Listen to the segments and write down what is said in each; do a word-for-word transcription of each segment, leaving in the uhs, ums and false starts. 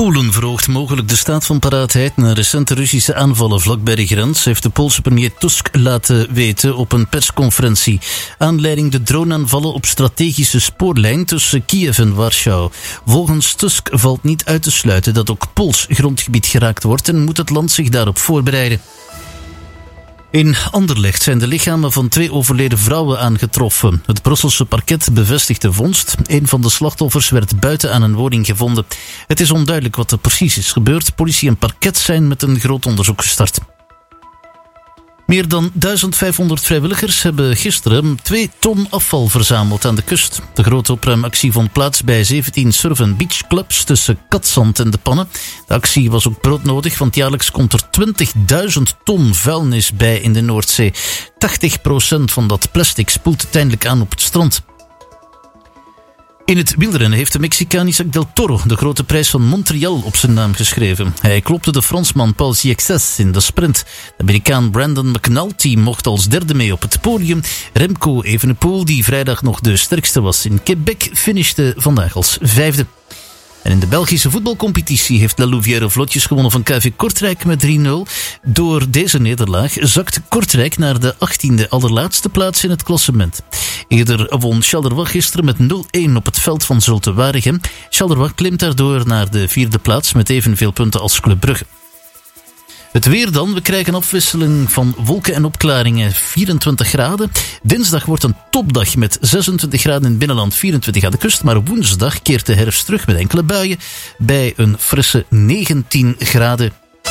Polen verhoogt mogelijk de staat van paraatheid na recente Russische aanvallen vlakbij de grens, heeft de Poolse premier Tusk laten weten op een persconferentie. Aanleiding de droneaanvallen op strategische spoorlijn tussen Kiev en Warschau. Volgens Tusk valt niet uit te sluiten dat ook Pools grondgebied geraakt wordt en moet het land zich daarop voorbereiden. In Anderlecht zijn de lichamen van twee overleden vrouwen aangetroffen. Het Brusselse parket bevestigt de vondst. Een van de slachtoffers werd buiten aan een woning gevonden. Het is onduidelijk wat er precies is gebeurd. Politie en parket zijn met een groot onderzoek gestart. Meer dan duizend vijfhonderd vrijwilligers hebben gisteren twee ton afval verzameld aan de kust. De grote opruimactie vond plaats bij zeventien surf- en beachclubs tussen Katzand en De Pannen. De actie was ook broodnodig, want jaarlijks komt er twintigduizend ton vuilnis bij in de Noordzee. tachtig procent van dat plastic spoelt uiteindelijk aan op het strand. In het wielrennen heeft de Mexicaan Isaac del Toro de grote prijs van Montreal op zijn naam geschreven. Hij klopte de Fransman Paul Ziexes in de sprint. De Amerikaan Brandon McNulty mocht als derde mee op het podium. Remco Evenepoel, die vrijdag nog de sterkste was in Quebec, finishte vandaag als vijfde. En in de Belgische voetbalcompetitie heeft La Louvière vlotjes gewonnen van K V Kortrijk met drie nul. Door deze nederlaag zakt Kortrijk naar de achttiende allerlaatste plaats in het klassement. Eerder won Charleroi gisteren met nul een op het veld van Zulte Waregem. Charleroi klimt daardoor naar de vierde plaats met evenveel punten als Club Brugge. Het weer dan. We krijgen een afwisseling van wolken en opklaringen. vierentwintig graden. Dinsdag wordt een topdag met zesentwintig graden in het binnenland, vierentwintig aan de kust. Maar woensdag keert de herfst terug met enkele buien bij een frisse negentien graden.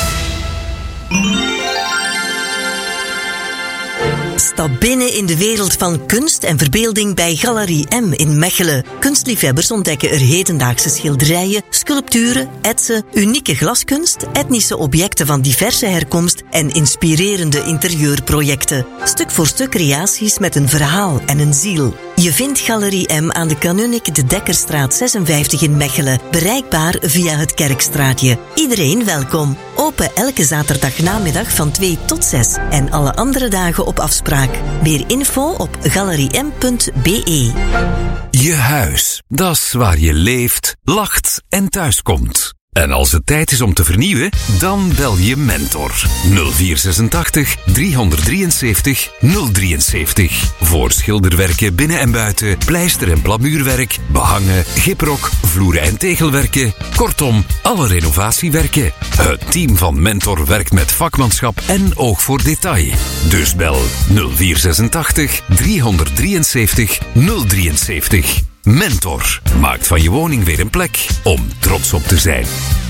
Stap binnen in de wereld van kunst en verbeelding bij Galerie M in Mechelen. Kunstliefhebbers ontdekken er hedendaagse schilderijen, sculpturen, etsen, unieke glaskunst, etnische objecten van diverse herkomst en inspirerende interieurprojecten. Stuk voor stuk creaties met een verhaal en een ziel. Je vindt Galerie M aan de Kanunnik de Dekkerstraat zesenvijftig in Mechelen, bereikbaar via het Kerkstraatje. Iedereen welkom. Open elke zaterdagnamiddag van twee tot zes en alle andere dagen op afspraak. Meer info op galeriem punt b e. Je huis, dat is waar je leeft, lacht en thuiskomt. En als het tijd is om te vernieuwen, dan bel je Mentor. nul vier zesentachtig driehonderddrieënzeventig nul drieënzeventig. Voor schilderwerken binnen en buiten, pleister- en plamuurwerk, behangen, giprok, vloeren- en tegelwerken. Kortom, alle renovatiewerken. Het team van Mentor werkt met vakmanschap en oog voor detail. Dus bel nul vier zesentachtig driehonderddrieënzeventig nul drieënzeventig. Mentor maakt van je woning weer een plek om trots op te zijn.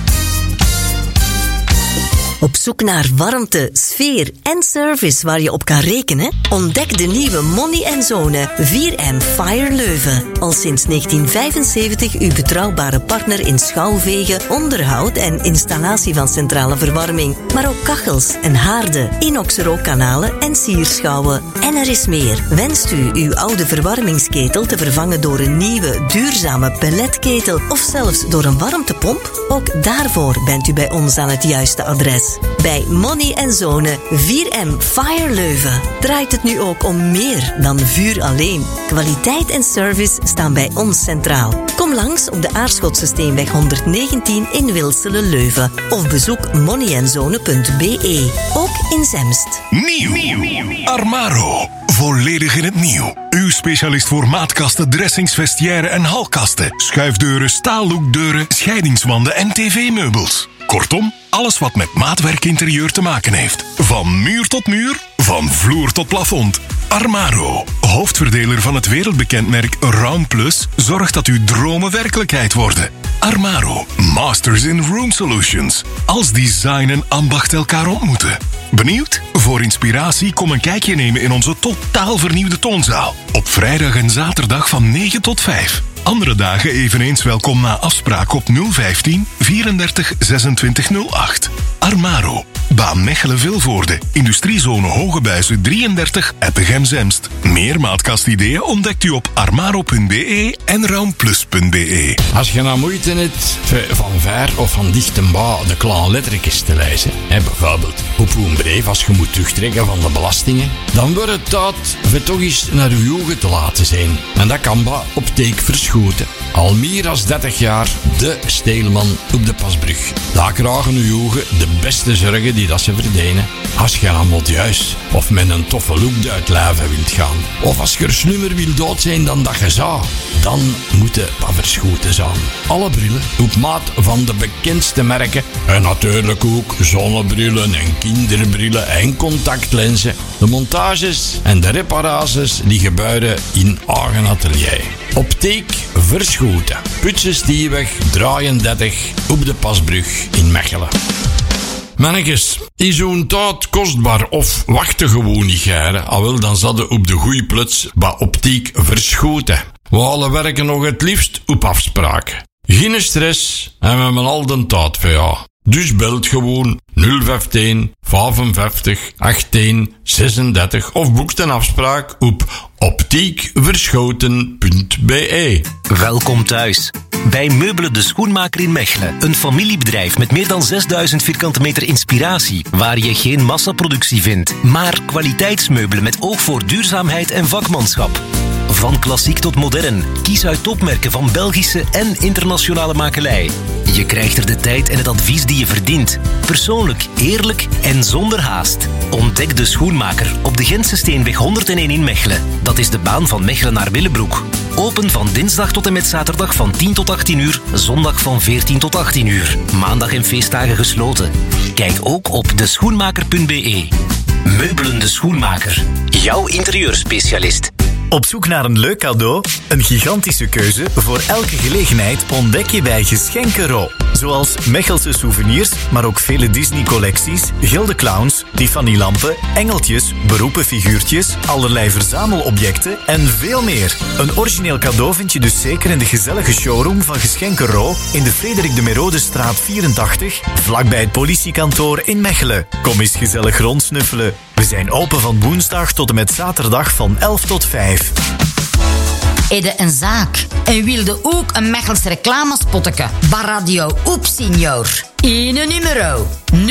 Op zoek naar warmte, sfeer en service waar je op kan rekenen? Ontdek de nieuwe Monny en Zone vier M Fire Leuven. Al sinds negentien vijfenzeventig uw betrouwbare partner in schouwvegen, onderhoud en installatie van centrale verwarming. Maar ook kachels en haarden, inox-rookkanalen en sierschouwen. En er is meer. Wenst u uw oude verwarmingsketel te vervangen door een nieuwe, duurzame pelletketel of zelfs door een warmtepomp? Ook daarvoor bent u bij ons aan het juiste adres. Bij Monny en Zone vier M Fire Leuven draait het nu ook om meer dan vuur alleen. Kwaliteit en service staan bij ons centraal. Kom langs op de Aarschotse Steenweg honderddegentien in Wilselen, Leuven. Of bezoek monny en zone punt b e. Ook in Zemst. Nieuw. Nieuw. Armaro. Volledig in het nieuw. Uw specialist voor maatkasten, dressings, vestiaire en halkasten. Schuifdeuren, staallookdeuren, scheidingswanden en tv-meubels. Kortom, alles wat met maatwerkinterieur te maken heeft. Van muur tot muur, van vloer tot plafond. Armaro, hoofdverdeler van het wereldbekend merk Round Plus, zorgt dat uw dromen werkelijkheid worden. Armaro, Masters in Room Solutions. Als design en ambacht elkaar ontmoeten. Benieuwd? Voor inspiratie kom een kijkje nemen in onze totaal vernieuwde toonzaal. Op vrijdag en zaterdag van negen tot vijf. Andere dagen eveneens welkom na afspraak op nul vijftien vierendertig zesentwintig nul acht. Armaro, baan Mechelen-Vilvoorde, Industriezone Hogebuizen drieëndertig, Eppegem-Zemst. Meer maatkastideeën ontdekt u op armaro punt b e en roundplus punt b e. Als je nou moeite hebt van ver of van dichtbij de kleine lettertjes te lezen, hè, bijvoorbeeld op een brief als je moet terugtrekken van de belastingen, dan wordt het tijd voor toch eens naar uw ogen te laten zijn. En dat kan bij Optiek Verschoten. Al meer dan dertig jaar de Steelman op de Pasbrug. Daar krijgen uw ogen de beste zorgen die dat ze verdienen. Als je aan modieus of met een toffe look uit leven wilt gaan. Of als je er slimmer wil dood zijn dan dat je zou. Dan moeten dat verschoten zijn. Alle brillen op maat van de bekendste merken. En natuurlijk ook zonnebrillen en kinderbrillen en contactlenzen. De montages en de reparaties die gebeuren in eigen atelier. Optiek Verschoten. Putsenstieweg drieëndertig op de Pasbrug in Mechelen. Mannetjes, is zo'n tijd kostbaar of wachten gewoon niet geren? Al wel, dan zat je op de goeie plots bij Optiek Verschoten. We alle werken nog het liefst op afspraak. Geen stress en we hebben al de tijd voor jou. Dus belt gewoon nul vijftien vijfenvijftig achttien zesendertig of boekt een afspraak op optiek verschoten punt b e. Welkom thuis. Bij Meubelen de Schoenmaker in Mechelen. Een familiebedrijf met meer dan zesduizend vierkante meter inspiratie. Waar je geen massaproductie vindt, maar kwaliteitsmeubelen met oog voor duurzaamheid en vakmanschap. Van klassiek tot modern. Kies uit topmerken van Belgische en internationale makelij. Je krijgt er de tijd en het advies die je verdient. Persoonlijk, eerlijk en zonder haast. Ontdek de Schoenmaker op de Gentse Steenweg honderdéén in Mechelen. Dat is de baan van Mechelen naar Willebroek. Open van dinsdag tot en met zaterdag van tien tot achttien uur. Zondag van veertien tot achttien uur. Maandag en feestdagen gesloten. Kijk ook op de schoenmaker punt b e. Meubelen de Schoenmaker. Jouw interieurspecialist. Op zoek naar een leuk cadeau? Een gigantische keuze voor elke gelegenheid ontdek je bij Geschenken.ro. Zoals Mechelse souvenirs, maar ook vele Disney-collecties, gilde clowns, Tiffany-lampen, engeltjes, beroepenfiguurtjes, allerlei verzamelobjecten en veel meer. Een origineel cadeau vind je dus zeker in de gezellige showroom van Geschenken.ro in de Frederik de Merodestraat vierentachtig, vlakbij het politiekantoor in Mechelen. Kom eens gezellig rondsnuffelen. We zijn open van woensdag tot en met zaterdag van elf tot vijf. Ede een zaak en wilde ook een Mechelse reclamespotteke. Bij Radio Oep Senior. Ine numero